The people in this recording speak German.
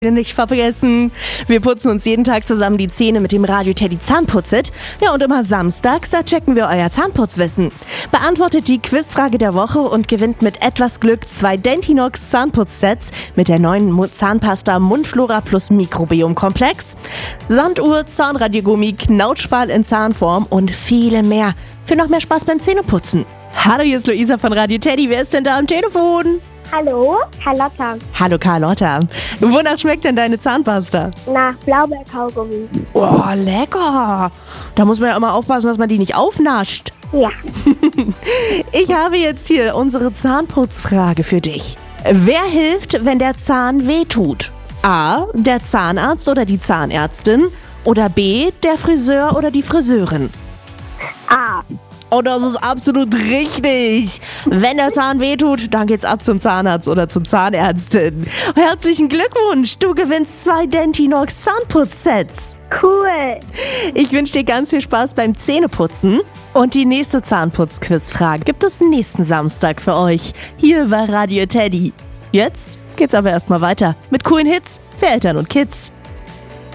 Nicht vergessen, wir putzen uns jeden Tag zusammen die Zähne mit dem Radio Teddy Zahnputzit. Ja, und immer samstags, da checken wir euer Zahnputzwissen. Beantwortet die Quizfrage der Woche und gewinnt mit etwas Glück 2 Dentinox Zahnputzsets mit der neuen Zahnpasta Mundflora plus Mikrobiom-Komplex, Sanduhr, Zahnradiergummi, Knautschball in Zahnform und viele mehr. Für noch mehr Spaß beim Zähneputzen. Hallo, hier ist Luisa von Radio Teddy. Wer ist denn da am Telefon? Hallo, Carlotta. Hallo Carlotta. Wonach schmeckt denn deine Zahnpasta? Nach Blaubeerkaugummi. Oh, lecker. Da muss man ja immer aufpassen, dass man die nicht aufnascht. Ja. Ich habe jetzt hier unsere Zahnputzfrage für dich. Wer hilft, wenn der Zahn wehtut? A, der Zahnarzt oder die Zahnärztin? Oder B, der Friseur oder die Friseurin? A. Oh, das ist absolut richtig. Wenn der Zahn wehtut, dann geht's ab zum Zahnarzt oder zur Zahnärztin. Herzlichen Glückwunsch, du gewinnst 2 Dentinox Zahnputzsets. Cool. Ich wünsche dir ganz viel Spaß beim Zähneputzen. Und die nächste Zahnputz-Quizfrage gibt es nächsten Samstag für euch, hier bei Radio Teddy. Jetzt geht's aber erstmal weiter mit coolen Hits für Eltern und Kids.